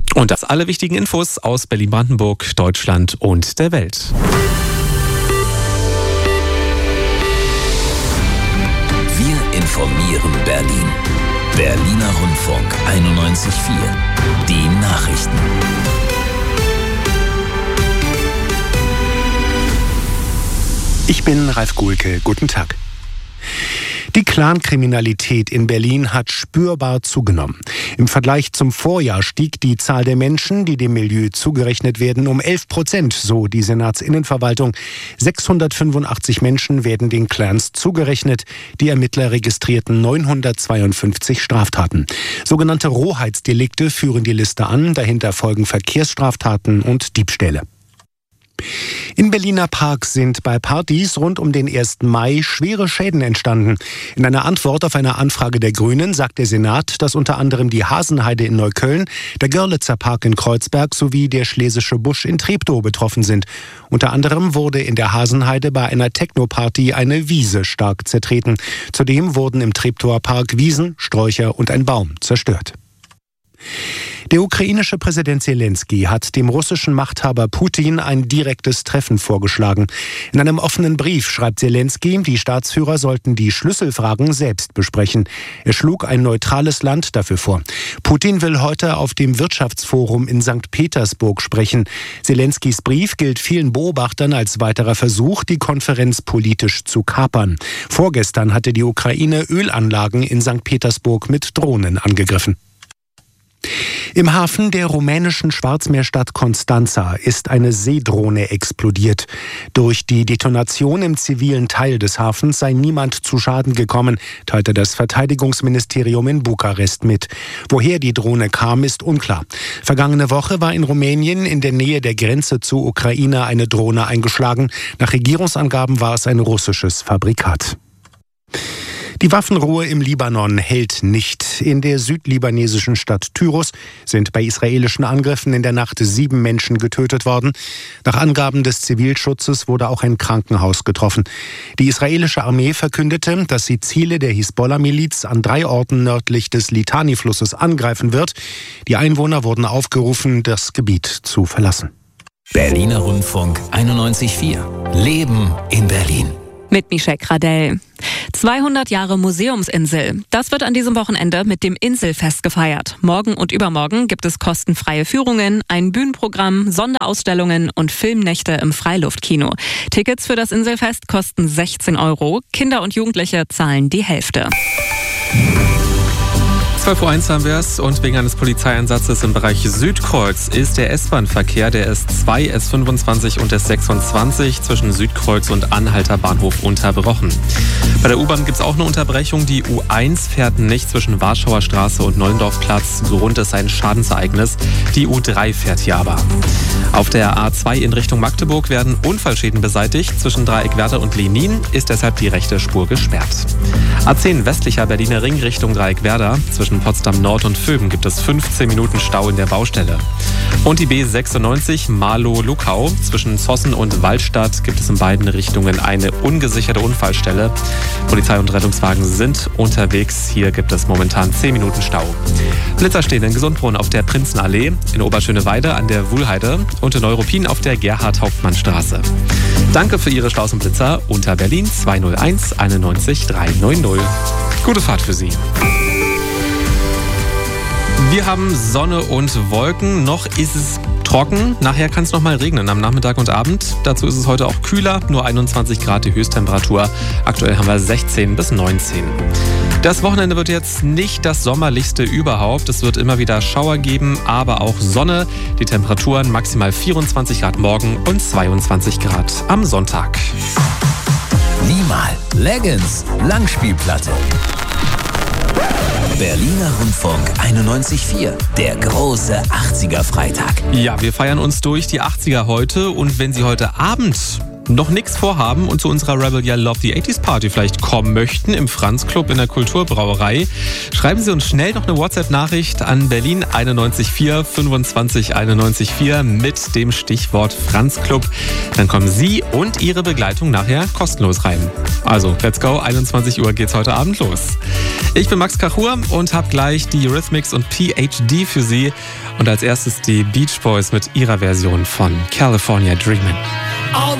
Und das alle wichtigen Infos aus Berlin-Brandenburg, Deutschland und der Welt. Wir informieren Berlin. Berliner Rundfunk 91.4. Die Nachrichten. Ich bin Ralf Guhlke. Guten Tag. Die Clankriminalität in Berlin hat spürbar zugenommen. Im Vergleich zum Vorjahr stieg die Zahl der Menschen, die dem Milieu zugerechnet werden, um 11%, so die Senatsinnenverwaltung. 685 Menschen werden den Clans zugerechnet. Die Ermittler registrierten 952 Straftaten. Sogenannte Rohheitsdelikte führen die Liste an. Dahinter folgen Verkehrsstraftaten und Diebstähle. In Berliner Parks sind bei Partys rund um den 1. Mai schwere Schäden entstanden. In einer Antwort auf eine Anfrage der Grünen sagt der Senat, dass unter anderem die Hasenheide in Neukölln, der Görlitzer Park in Kreuzberg sowie der Schlesische Busch in Treptow betroffen sind. Unter anderem wurde in der Hasenheide bei einer Techno-Party eine Wiese stark zertreten. Zudem wurden im Treptower Park Wiesen, Sträucher und ein Baum zerstört. Der ukrainische Präsident Zelensky hat dem russischen Machthaber Putin ein direktes Treffen vorgeschlagen. In einem offenen Brief schreibt Zelensky, die Staatsführer sollten die Schlüsselfragen selbst besprechen. Er schlug ein neutrales Land dafür vor. Putin will heute auf dem Wirtschaftsforum in St. Petersburg sprechen. Zelenskys Brief gilt vielen Beobachtern als weiterer Versuch, die Konferenz politisch zu kapern. Vorgestern hatte die Ukraine Ölanlagen in St. Petersburg mit Drohnen angegriffen. Im Hafen der rumänischen Schwarzmeerstadt Constanța ist eine Seedrohne explodiert. Durch die Detonation im zivilen Teil des Hafens sei niemand zu Schaden gekommen, teilte das Verteidigungsministerium in Bukarest mit. Woher die Drohne kam, ist unklar. Vergangene Woche war in Rumänien in der Nähe der Grenze zur Ukraine eine Drohne eingeschlagen. Nach Regierungsangaben war es ein russisches Fabrikat. Die Waffenruhe im Libanon hält nicht. In der südlibanesischen Stadt Tyros sind bei israelischen Angriffen in der Nacht 7 Menschen getötet worden. Nach Angaben des Zivilschutzes wurde auch ein Krankenhaus getroffen. Die israelische Armee verkündete, dass sie Ziele der Hisbollah-Miliz an 3 Orten nördlich des Litani-Flusses angreifen wird. Die Einwohner wurden aufgerufen, das Gebiet zu verlassen. Berliner Rundfunk 91.4. Leben in Berlin. Mit Michelle Gradell. 200 Jahre Museumsinsel. Das wird an diesem Wochenende mit dem Inselfest gefeiert. Morgen und übermorgen gibt es kostenfreie Führungen, ein Bühnenprogramm, Sonderausstellungen und Filmnächte im Freiluftkino. Tickets für das Inselfest kosten 16 €. Kinder und Jugendliche zahlen die Hälfte. 12:01 Uhr haben wir es und wegen eines Polizeieinsatzes im Bereich Südkreuz ist der S-Bahn-Verkehr der S2, S25 und S26 zwischen Südkreuz und Anhalter Bahnhof unterbrochen. Bei der U-Bahn gibt es auch eine Unterbrechung. Die U1 fährt nicht zwischen Warschauer Straße und Nollendorfplatz. Grund ist ein Schadensereignis. Die U3 fährt hier aber. Auf der A2 in Richtung Magdeburg werden Unfallschäden beseitigt. Zwischen Dreieckwerder und Lenin ist deshalb die rechte Spur gesperrt. A10 westlicher Berliner Ring Richtung Dreieckwerder. Zwischen Potsdam Nord und Vöben gibt es 15 Minuten Stau in der Baustelle. Und die B96 Marlow-Luckau. Zwischen Zossen und Waldstadt gibt es in beiden Richtungen eine ungesicherte Unfallstelle. Polizei und Rettungswagen sind unterwegs. Hier gibt es momentan 10 Minuten Stau. Blitzer stehen in Gesundbrunn auf der Prinzenallee, in Oberschöneweide an der Wuhlheide und in Neuruppin auf der Gerhard-Hauptmann-Straße. Danke für Ihre Staus und Blitzer unter Berlin 201 91 390. Gute Fahrt für Sie. Wir haben Sonne und Wolken. Noch ist es trocken. Nachher kann es noch mal regnen am Nachmittag und Abend. Dazu ist es heute auch kühler. Nur 21 Grad die Höchsttemperatur. Aktuell haben wir 16 bis 19. Das Wochenende wird jetzt nicht das sommerlichste überhaupt. Es wird immer wieder Schauer geben, aber auch Sonne. Die Temperaturen maximal 24 Grad morgen und 22 Grad am Sonntag. Niemal. Leggings. Langspielplatte. Berliner Rundfunk 91.4. Der große 80er-Freitag. Ja, wir feiern uns durch die 80er heute. Und wenn Sie heute Abend noch nichts vorhaben und zu unserer Rebel Yell Love the 80s Party vielleicht kommen möchten im Franz Club in der Kulturbrauerei, schreiben Sie uns schnell noch eine WhatsApp-Nachricht an Berlin 914 25 914 mit dem Stichwort Franz Club. Dann kommen Sie und Ihre Begleitung nachher kostenlos rein. Also, let's go, 21 Uhr geht's heute Abend los. Ich bin Max Kachur und habe gleich die Eurythmics und PhD für Sie. Und als erstes die Beach Boys mit ihrer Version von California Dreamin'.